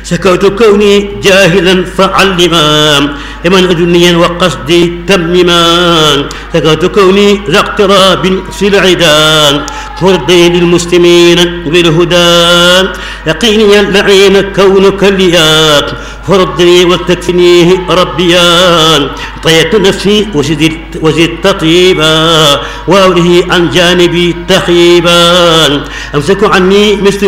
شكوت كوني جاهلا فعلما لمن أدنيا وقصدي تمما شكوت كوني ذا اقتراب في العدان فرضي للمسلمين بالهدى يقيني اللعين كونك لياك فرضني وتكفنيه ربيان طيت نفسي وزدت طيبا وأوله عن جانبي تخيبا أمسك عني مثل